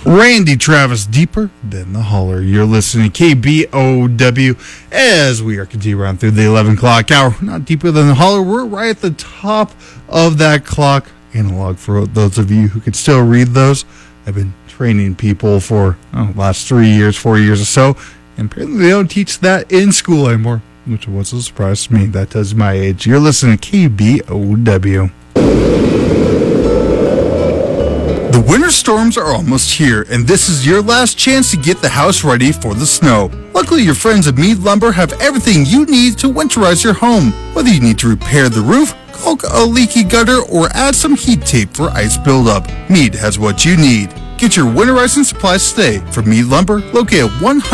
Randy Travis, Deeper Than the Holler. You're listening to KBOW as we are continuing around through the 11 o'clock hour. Not Deeper Than the Holler. We're right at the top of that clock analog for those of you who can still read those. I've been training people for the last 4 years or so, and apparently they don't teach that in school anymore, which was a surprise to me. That tells you my age. You're listening to KBOW. The winter storms are almost here, and this is your last chance to get the house ready for the snow. Luckily, your friends at Mead Lumber have everything you need to winterize your home. Whether you need to repair the roof, caulk a leaky gutter, or add some heat tape for ice buildup, Mead has what you need. Get your winterizing supplies today from Mead Lumber, located at 100